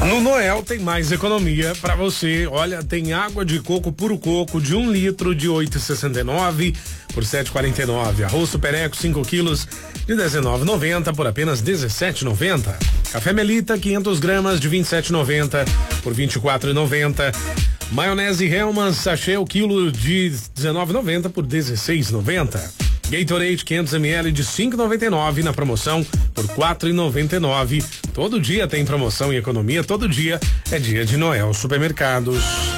No Noel tem mais economia pra você. Olha, tem água de coco puro coco de 1 litro de 8,69 por 7,49. Arroz Supereco 5 quilos de 19,90 por apenas 17,90. Café Melita 500 gramas de 27,90 por 24,90. Maionese Hellmann's sachê o quilo de 19,90 por 16,90. Gatorade 500 ml de 5,99 na promoção por 4,99. Todo dia tem promoção e economia, todo dia é dia de Noel Supermercados.